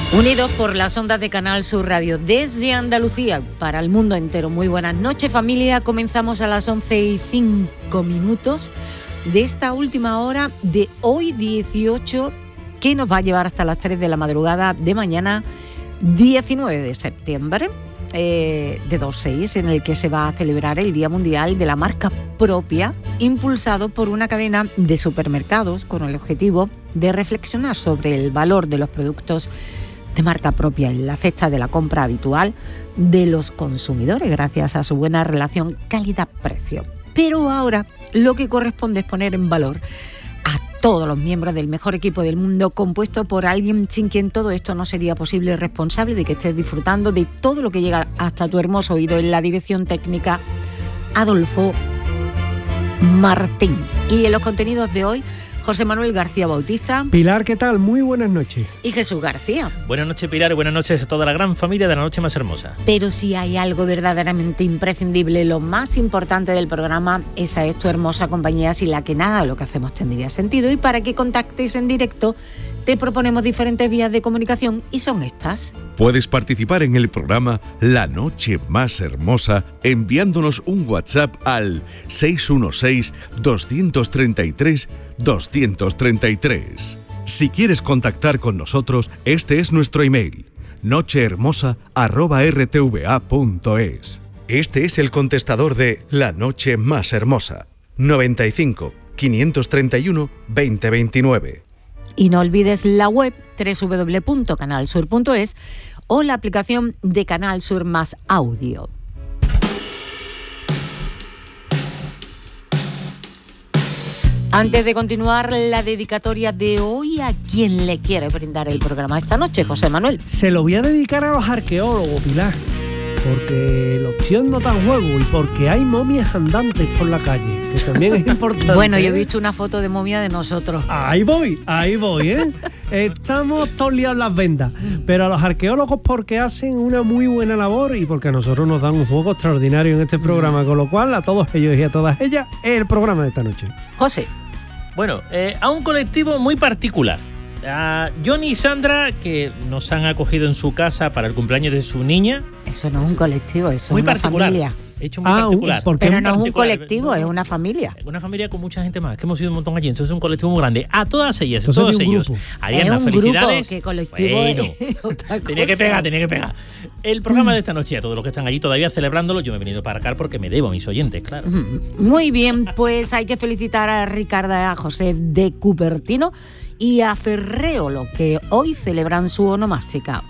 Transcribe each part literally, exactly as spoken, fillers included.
Unidos por las ondas de Canal Sur Radio desde Andalucía para el mundo entero. Muy buenas noches, familia. Comenzamos a las once y cinco minutos de esta última hora de hoy dieciocho, que nos va a llevar hasta las tres de la madrugada de mañana diecinueve de septiembre eh, de dos mil seis, en el que se va a celebrar el Día Mundial de la Marca Propia, impulsado por una cadena de supermercados con el objetivo de reflexionar sobre el valor de los productos de marca propia en la cesta de la compra habitual de los consumidores, gracias a su buena relación calidad-precio. Pero ahora lo que corresponde es poner en valor a todos los miembros del mejor equipo del mundo, compuesto por alguien sin quien todo esto no sería posible, responsable de que estés disfrutando de todo lo que llega hasta tu hermoso oído. En la dirección técnica, Adolfo Martín. Y en los contenidos de hoy, José Manuel García Bautista. Pilar, ¿qué tal? Muy buenas noches. Y Jesús García. Buenas noches, Pilar, y buenas noches a toda la gran familia de La Noche Más Hermosa. Pero si hay algo verdaderamente imprescindible, lo más importante del programa, esa es tu hermosa compañía, sin la que nada de lo que hacemos tendría sentido. Y para que contactes en directo, te proponemos diferentes vías de comunicación y son estas. Puedes participar en el programa La Noche Más Hermosa enviándonos un WhatsApp al seis uno seis, dos tres tres, dos tres tres. Si quieres contactar con nosotros, este es nuestro email: nochehermosa arroba r t v a punto es. Este es el contestador de La Noche Más Hermosa: noventa y cinco, quinientos treinta y uno, veinte veintinueve. Y no olvides la web doble u doble u doble u punto canal sur punto es o la aplicación de Canal Sur Más Audio. Antes de continuar, la dedicatoria de hoy, ¿a quién le quiere brindar el programa esta noche, José Manuel? Se lo voy a dedicar a los arqueólogos, Pilar, porque el opción no tan juego y porque hay momias andantes por la calle, que también es importante. Bueno, yo he visto una foto de momia de nosotros. Ahí voy, ahí voy, ¿eh? Estamos todos liados las vendas, pero a los arqueólogos porque hacen una muy buena labor y porque a nosotros nos dan un juego extraordinario en este programa, con lo cual a todos ellos y a todas ellas es el programa de esta noche. José. Bueno, eh, a un colectivo muy particular. A Johnny y Sandra, que nos han acogido en su casa para el cumpleaños de su niña. Eso no es un colectivo, eso muy es una particular. familia. He hecho muy Ah, particular. ¿por qué? Pero Muy no es un particular. colectivo, es una familia. Una familia con mucha gente más, que hemos ido un montón allí, entonces es un colectivo muy grande. A todas ellas, a Entonces todos de un ellos. grupo. Ariana, es un felicidades. grupo, que colectivo bueno, es otra tenía que cosa. pegar, tenía que pegar. El programa de esta noche, a todos los que están allí todavía celebrándolo, yo me he venido para acá porque me debo a mis oyentes, claro. Muy bien, pues hay que felicitar a Ricardo, a José de Cupertino y a Ferréolo, que hoy celebran su onomástica.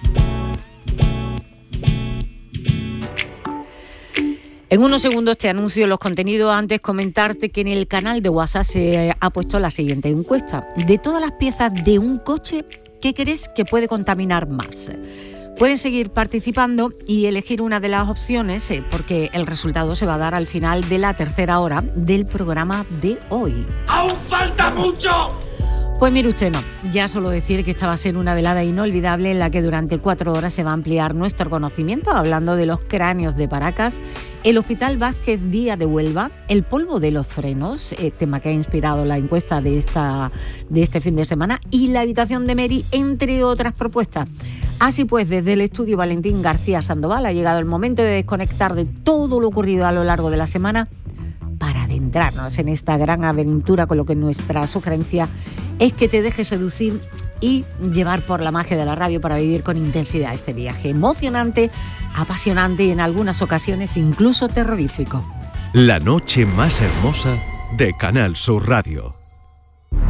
En unos segundos te anuncio los contenidos. Antes comentarte que en el canal de WhatsApp se ha puesto la siguiente encuesta. De todas las piezas de un coche, ¿qué crees que puede contaminar más? Puedes seguir participando y elegir una de las opciones eh, porque el resultado se va a dar al final de la tercera hora del programa de hoy. ¡Aún falta mucho! Pues mire usted, no. Ya solo decir que esta va a ser una velada inolvidable en la que durante cuatro horas se va a ampliar nuestro conocimiento, hablando de los cráneos de Paracas, el Hospital Vázquez Díaz de Huelva, el polvo de los frenos, eh, tema que ha inspirado la encuesta de, esta, de este fin de semana, y la habitación de Mary, entre otras propuestas. Así pues, desde el estudio Valentín García Sandoval ha llegado el momento de desconectar de todo lo ocurrido a lo largo de la semana para adentrarnos en esta gran aventura, con lo que nuestra sugerencia es que te dejes seducir y llevar por la magia de la radio para vivir con intensidad este viaje emocionante, apasionante y en algunas ocasiones incluso terrorífico. La Noche Más Hermosa de Canal Sur Radio.